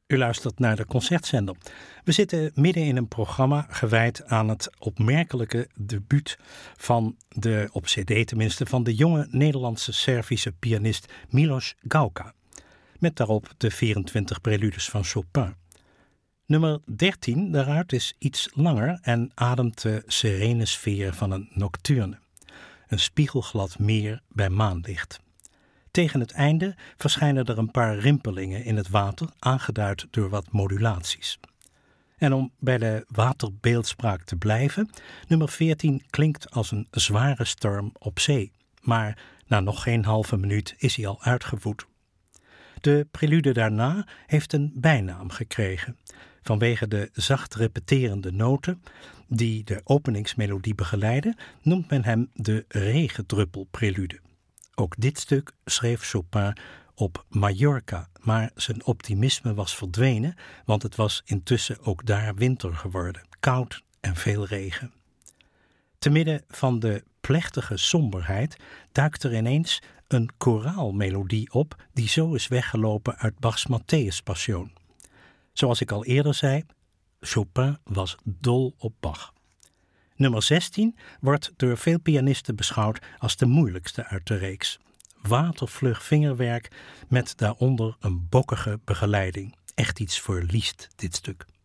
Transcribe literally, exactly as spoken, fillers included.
U luistert naar de Concertzender. We zitten midden in een programma gewijd aan het opmerkelijke debuut van de, op cd tenminste, van de jonge Nederlandse Servische pianist Milos Gauka. Met daarop de vierentwintig preludes van Chopin. Nummer dertien daaruit is iets langer en ademt de serene sfeer van een nocturne. Een spiegelglad meer bij maanlicht. Tegen het einde verschijnen er een paar rimpelingen in het water, aangeduid door wat modulaties. En om bij de waterbeeldspraak te blijven, nummer veertien klinkt als een zware storm op zee. Maar na nog geen halve minuut is hij al uitgewoed. De prelude daarna heeft een bijnaam gekregen. Vanwege de zacht repeterende noten die de openingsmelodie begeleiden, noemt men hem de regendruppelprelude. Ook dit stuk schreef Chopin op Mallorca, maar zijn optimisme was verdwenen, want het was intussen ook daar winter geworden, koud en veel regen. Te midden van de plechtige somberheid duikt er ineens een koraalmelodie op die zo is weggelopen uit Bachs Matthäus-passion. Zoals ik al eerder zei, Chopin was dol op Bach. Nummer zestien wordt door veel pianisten beschouwd als de moeilijkste uit de reeks. Watervlug vingerwerk met daaronder een bokkige begeleiding. Echt iets voor Liszt, dit stuk.